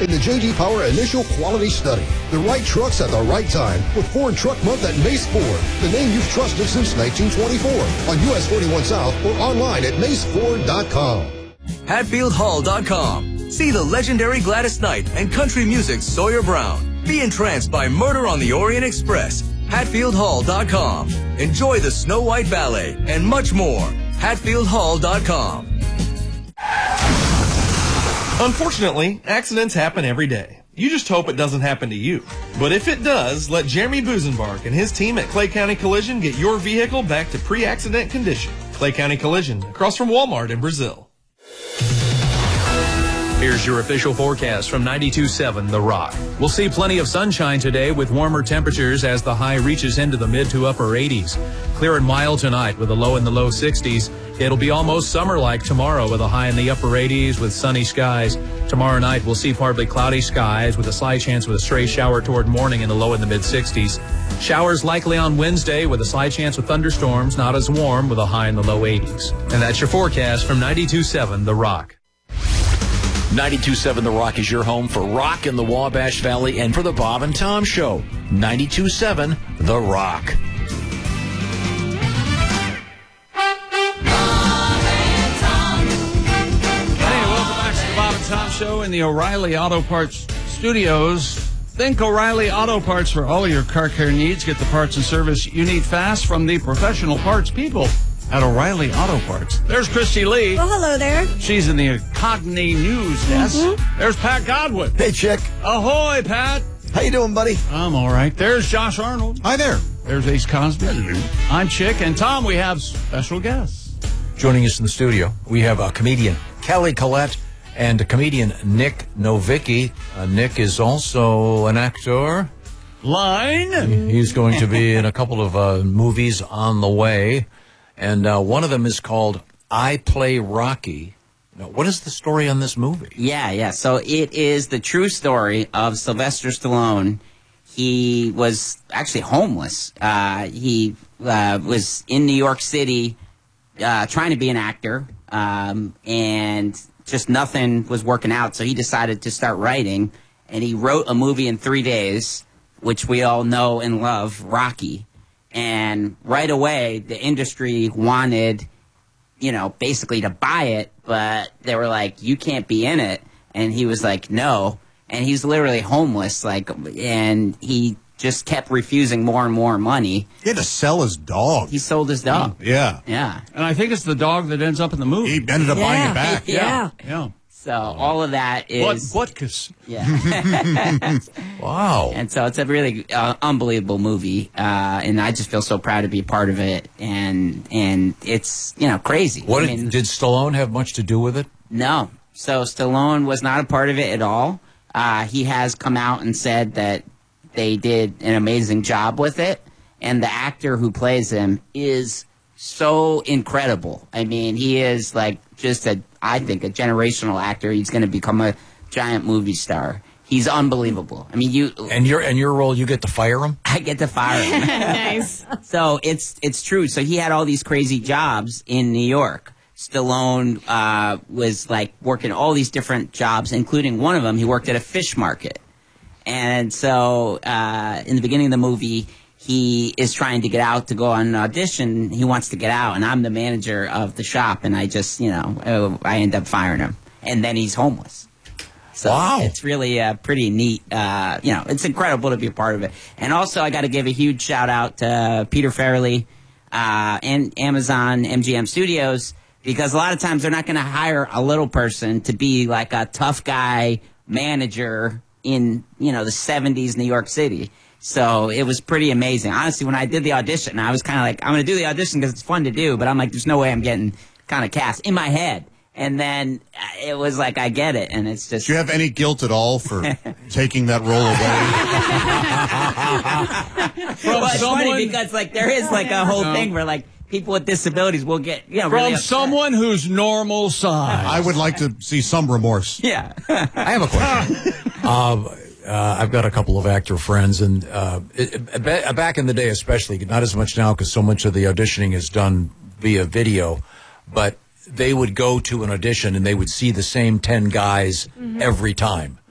in the J.D. Power Initial Quality Study. The right trucks at the right time with Ford Truck Month at Mace Ford, the name you've trusted since 1924. On US 41 South or online at maceford.com. HatfieldHall.com. See the legendary Gladys Knight and country music's Sawyer Brown. Be entranced by Murder on the Orient Express. HatfieldHall.com. Enjoy the Snow White Ballet and much more. HatfieldHall.com. Unfortunately, accidents happen every day. You just hope it doesn't happen to you. But if it does, let Jeremy Busenbark and his team at Clay County Collision get your vehicle back to pre-accident condition. Clay County Collision, across from Walmart in Brazil. Here's your official forecast from 92.7 The Rock. We'll see plenty of sunshine today with warmer temperatures as the high reaches into the mid to upper 80s. Clear and mild tonight with a low in the low 60s. It'll be almost summer-like tomorrow with a high in the upper 80s with sunny skies. Tomorrow night we'll see partly cloudy skies with a slight chance of a stray shower toward morning and a low in the mid 60s. Showers likely on Wednesday with a slight chance of thunderstorms, not as warm with a high in the low 80s. And that's your forecast from 92.7 The Rock. 92.7 The Rock is your home for rock in the Wabash Valley and for the Bob and Tom Show. 92.7 The Rock. Hey, welcome back to the Bob and Tom Show in the O'Reilly Auto Parts Studios. Think O'Reilly Auto Parts for all your car care needs. Get the parts and service you need fast from the professional parts people at O'Reilly Auto Parts. There's Christy Lee. Well, hello there. She's in the Cogni News desk. There's Pat Godwin. Hey, Chick. Ahoy, Pat. How you doing, buddy? I'm all right. There's Josh Arnold. Hi there. There's Ace Cosby. I'm Chick. And Tom, we have special guests. Joining us in the studio, we have a comedian, Kelly Collette, and a comedian, Nick Novicki. Nick is also an actor. Line. He's going to be in a couple of movies on the way. And one of them is called I Play Rocky. Now, what is the story on this movie? Yeah. So it is the true story of Sylvester Stallone. He was actually homeless. He was in New York City trying to be an actor, and just nothing was working out. So he decided to start writing, and he wrote a movie in 3 days, which we all know and love, Rocky. And right away, the industry wanted, basically to buy it, but they were like, you can't be in it. And he was like, no. And he's literally homeless, and he just kept refusing more and more money. He had to sell his dog. He sold his dog. Yeah. And I think it's the dog that ends up in the movie. He ended up buying it back. Yeah. So all of that is... Butkus. Yeah. Wow. And so it's a really unbelievable movie, and I just feel so proud to be a part of it, and it's, crazy. Did Stallone have much to do with it? No. So Stallone was not a part of it at all. He has come out and said that they did an amazing job with it, and the actor who plays him is so incredible. I mean, he is just I think a generational actor. He's going to become a giant movie star. He's unbelievable. I mean, and your role, you get to fire him? I get to fire him. Nice. So it's true. So he had all these crazy jobs in New York. Stallone was working all these different jobs, including one of them. He worked at a fish market. And so in the beginning of the movie, he is trying to get out to go on an audition. He wants to get out, and I'm the manager of the shop, and I just, I end up firing him. And then he's homeless. So wow. It's really pretty neat. It's incredible to be a part of it. And also, I got to give a huge shout out to Peter Farrelly and Amazon MGM Studios, because a lot of times they're not going to hire a little person to be like a tough guy manager in, the 70s New York City. So it was pretty amazing. Honestly, when I did the audition, I was kind of like, I'm going to do the audition because it's fun to do, but I'm like, there's no way I'm getting kind of cast in my head. And then it was like, I get it, and it's just... Do you have any guilt at all for taking that role away? Well, it's funny because there is a whole thing where people with disabilities will get from really someone who's normal size. I would like to see some remorse. Yeah. I have a question. I've got a couple of actor friends, and back in the day especially, not as much now because so much of the auditioning is done via video, but they would go to an audition and they would see the same 10 guys every time.